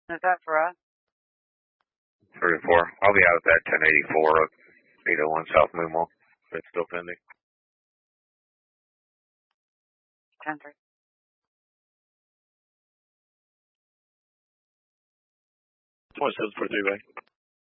Is that for us? 34. I'll be out at that 1084 of 801 South Moonwell. That's still pending. 10-3. 27 for 3-way.